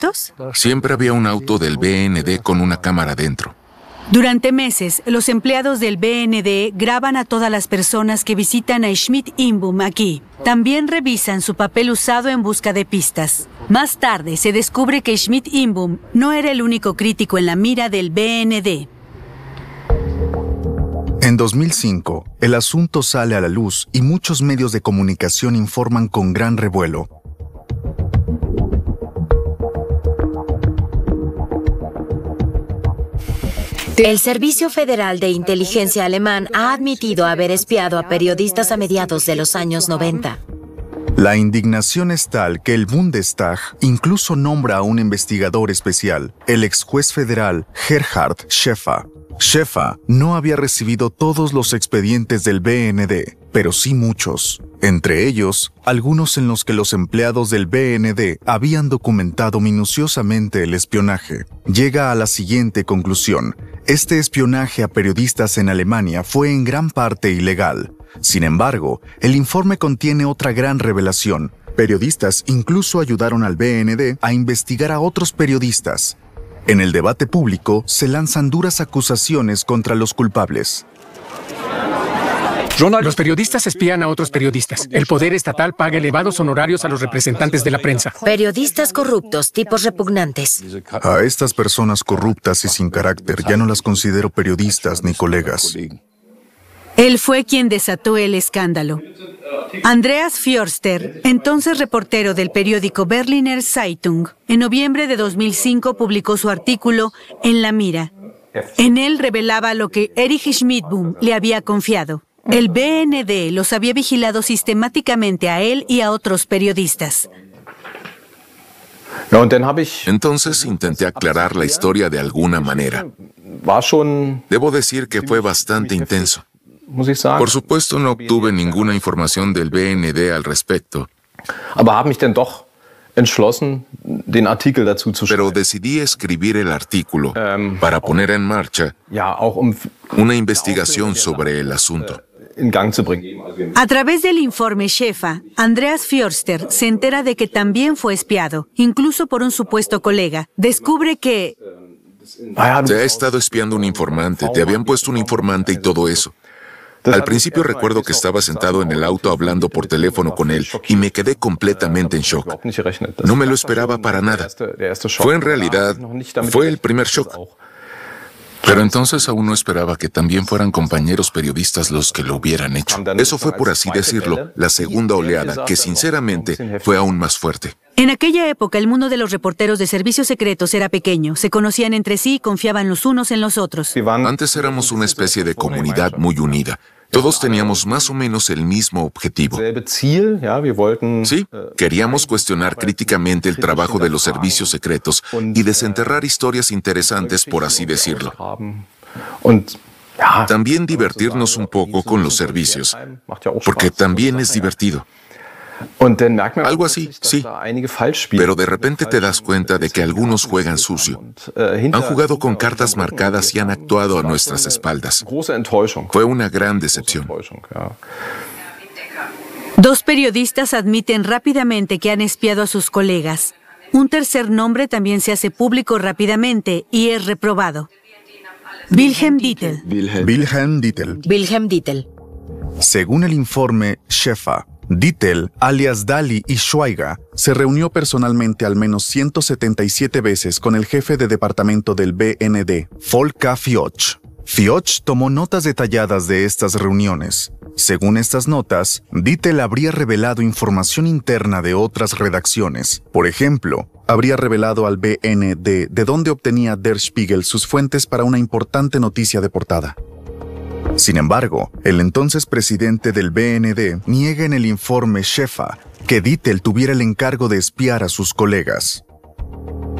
autos? Siempre había un auto del BND con una cámara dentro. Durante meses, los empleados del BND graban a todas las personas que visitan a Schmidt-Inbum aquí. También revisan su papel usado en busca de pistas. Más tarde, se descubre que Schmidt-Inbum no era el único crítico en la mira del BND. En 2005, el asunto sale a la luz y muchos medios de comunicación informan con gran revuelo. El Servicio Federal de Inteligencia alemán ha admitido haber espiado a periodistas a mediados de los años 90. La indignación es tal que el Bundestag incluso nombra a un investigador especial, el ex juez federal Gerhard Schäfer. Schäfer no había recibido todos los expedientes del BND, pero sí muchos. Entre ellos, algunos en los que los empleados del BND habían documentado minuciosamente el espionaje. Llega a la siguiente conclusión. Este espionaje a periodistas en Alemania fue en gran parte ilegal. Sin embargo, el informe contiene otra gran revelación. Periodistas incluso ayudaron al BND a investigar a otros periodistas. En el debate público se lanzan duras acusaciones contra los culpables. Los periodistas espían a otros periodistas. El poder estatal paga elevados honorarios a los representantes de la prensa. Periodistas corruptos, tipos repugnantes. A estas personas corruptas y sin carácter ya no las considero periodistas ni colegas. Él fue quien desató el escándalo. Andreas Förster, entonces reportero del periódico Berliner Zeitung, en noviembre de 2005 publicó su artículo En la mira. En él revelaba lo que Erich Schmidt-Bum le había confiado. El BND los había vigilado sistemáticamente a él y a otros periodistas. Entonces intenté aclarar la historia de alguna manera. Debo decir que fue bastante intenso. Por supuesto, no obtuve ninguna información del BND al respecto. Pero decidí escribir el artículo para poner en marcha una investigación sobre el asunto. A través del informe Schäfer, Andreas Förster se entera de que también fue espiado, incluso por un supuesto colega. Descubre que... Te ha estado espiando un informante, te habían puesto un informante y todo eso. Al principio recuerdo que estaba sentado en el auto hablando por teléfono con él y me quedé completamente en shock. No me lo esperaba para nada. Fue el primer shock. Pero entonces aún no esperaba que también fueran compañeros periodistas los que lo hubieran hecho. Eso fue, por así decirlo, la segunda oleada, que sinceramente fue aún más fuerte. En aquella época, el mundo de los reporteros de servicios secretos era pequeño. Se conocían entre sí y confiaban los unos en los otros. Antes éramos una especie de comunidad muy unida. Todos teníamos más o menos el mismo objetivo. Sí, queríamos cuestionar críticamente el trabajo de los servicios secretos y desenterrar historias interesantes, por así decirlo. También divertirnos un poco con los servicios, porque también es divertido. Algo así, sí. Pero de repente te das cuenta de que algunos juegan sucio. Han jugado con cartas marcadas y han actuado a nuestras espaldas. Fue una gran decepción. Dos periodistas admiten rápidamente que han espiado a sus colegas. Un tercer nombre también se hace público rápidamente y es reprobado. Wilhelm Dittel. Wilhelm Dittel. Según el informe Schäfer, Dittel, alias Daly y Schweiger, se reunió personalmente al menos 177 veces con el jefe de departamento del BND, Volker Fioch. Fioch tomó notas detalladas de estas reuniones. Según estas notas, Dittel habría revelado información interna de otras redacciones. Por ejemplo, habría revelado al BND de dónde obtenía Der Spiegel sus fuentes para una importante noticia de portada. Sin embargo, el entonces presidente del BND niega en el informe Schäfer que Dittel tuviera el encargo de espiar a sus colegas.